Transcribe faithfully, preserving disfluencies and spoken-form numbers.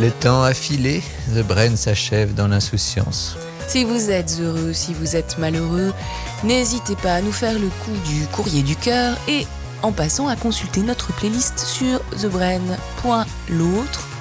Le temps a filé, The Brain s'achève dans l'insouciance. Si vous êtes heureux, si vous êtes malheureux, n'hésitez pas à nous faire le coup du courrier du cœur et en passant à consulter notre playlist sur the brain point l'autre